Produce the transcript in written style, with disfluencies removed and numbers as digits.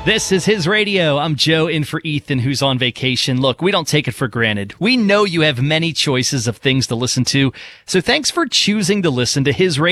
This is His Radio. I'm Joe, in for Ethan, who's on vacation. Look, we don't take it for granted. We know you have many choices of things to listen to, so thanks for choosing to listen to His Radio.